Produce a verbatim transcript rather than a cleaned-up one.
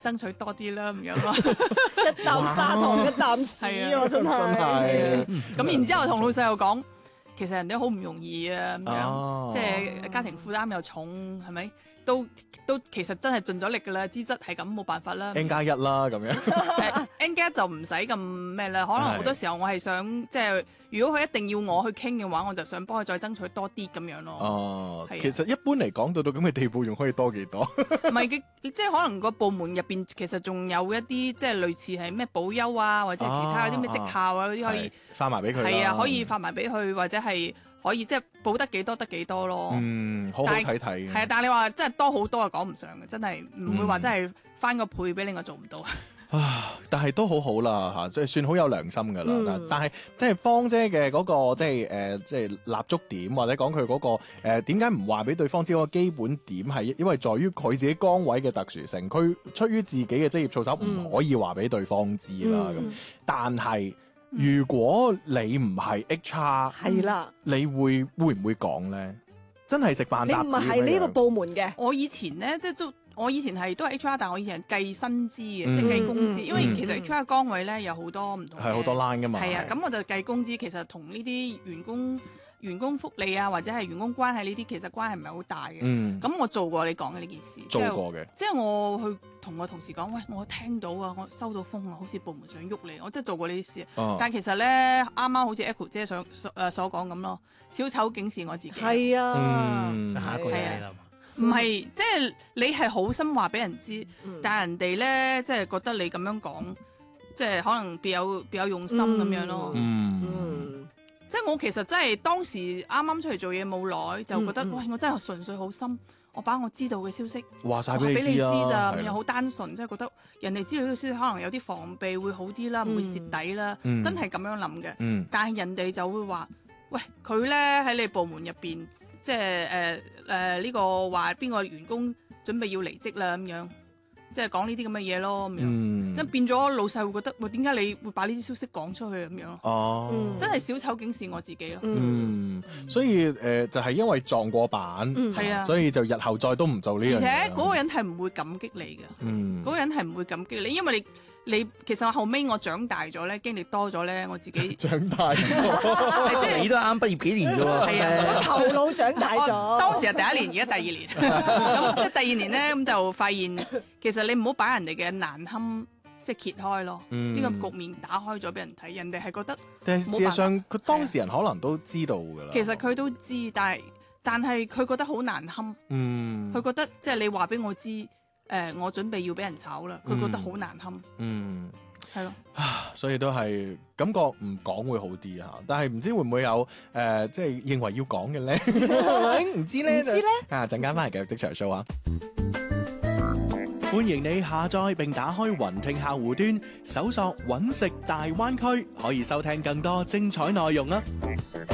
爭取多啲啦，咁樣咯。 一啖砂糖一啖屎啊！真係。 咁然之後同老細又講，其實人哋好唔容易啊，咁樣、 哦、 即係家庭負擔又重，係咪？都都其實真係盡咗力㗎啦，資質係咁冇辦法啦。 N 加一啦咁樣 ，N 加一就唔使咁咩啦。可能好多時候我係想即係，如果佢一定要我去傾嘅話，我就想幫佢再爭取多啲咁樣咯。 哦， 係啊、 其實一般嚟講到到咁嘅地步，仲可以多幾多？ 唔係嘅，即係可能個部門入邊其實仲有一啲即係類似係咩保優啊，或者係其他嗰啲咩績效啊嗰啲可以發埋俾佢。 係啊，可以發埋俾佢，或者係可以即係補得幾多得幾多咯。 嗯，好好睇睇。 係啊，但係你話真係多好多啊，講唔上嘅，真係唔會話真係翻個倍俾你，我做唔到。 啊！但係都好好啦嚇，即係算好有良心噶啦。 嗯、 但係即係芳姐嘅嗰、嗰個即係誒即係立足點，或者講佢嗰個誒點解唔話俾對方知嗰個基本點係因為在於佢自己崗位嘅特殊性，佢出於自己嘅職業操守唔可以話俾對方知啦。咁、嗯、但係如果你唔係 H R， 係啦， 你會會唔會講咧？真係食飯搭子， 你唔係呢個部門嘅。 我以前咧即係都。我以前係都係 H R， 但我以前係計薪資嘅， 嗯、 即係計工資。 嗯、 因為其實 H R 崗位咧有好多唔同， 係好多 line 噶嘛。 係啊，咁我就計工資，其實同呢啲員工員工福利啊，或者係員工關係呢啲，其實關係唔係好大嘅。咁、嗯、我做過你講嘅呢件事， 做過嘅。 即係我去同我同事講，喂，我聽到啊，我收到風啊，好似部門想喐你，我真係做過呢啲事。哦、但係其實咧，啱啱好似 Echo 姐所誒所講咁咯，小丑警示我自己。 係啊， 嗯、下一個係啦。 唔係，即係你係好心話俾人知，嗯、但係人哋咧，即係覺得你咁樣講，即係可能別有別有用心咁樣咯。 嗯， 嗯即係我其實真係當時啱啱出嚟做嘢冇耐，就覺得、嗯嗯、喂，我真係純粹好心，我把我知道嘅消息話晒俾你知咋，咁又好單純，即係覺得人哋知道呢個消息，可能有啲防備會好啲啦，唔、嗯、會蝕底啦，嗯、真係咁樣諗嘅。嗯、但係人哋就會話，喂，佢咧喺你部門入邊。即係誒誒呢個話邊個員工準備要離職啦咁樣，即係講呢啲咁嘅嘢咯咁樣，咁、嗯、變咗老細會覺得，喂，點解你會把呢啲消息講出去咁樣？哦，嗯、真係小丑警示我自己咯。 嗯，所以誒、呃、就係、是、因為撞過板，係、嗯、啊，所以就日後再都唔做呢樣嘢。而且嗰個人係唔會感激你嘅，嗯，嗰個人係唔會感激你，因為你。你其實我後尾我長大咗咧，經歷多咗咧，我自己長大咗， 即係你都啱畢業幾年啫喎， 係啊， 頭腦長大咗。 當時係第一年，而家第二年，咁即係第二年咧，咁就發現其實你唔好把人哋嘅難堪即係揭開咯，呢、嗯、個局面打開咗俾人睇，人哋係覺得。 但係事實上，佢當事人可能都知道㗎啦。 其實佢都知，但係但係佢覺得好難堪，嗯，佢覺得即係你話俾我知。誒、呃，我準備要俾人炒啦，佢覺得好難堪，嗯，係咯， 啊，所以都係感覺唔講會好啲嚇，但係唔知會唔會有誒、呃，即係認為要講嘅咧，唔知咧，唔知咧，啊，陣間翻嚟繼續職場 show 啊！歡迎你下載並打開雲聽客戶端，搜索揾食大灣區，可以收聽更多精彩內容啊！